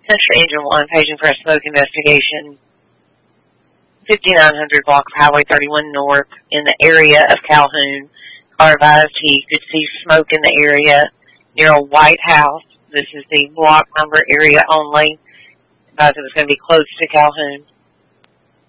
Central Engine 1, paging for a smoke investigation. 5900 block of Highway 31 North in the area of Calhoun. Car advised he could see smoke in the area near a white house. This is the block number area only. Advised it was going to be close to Calhoun.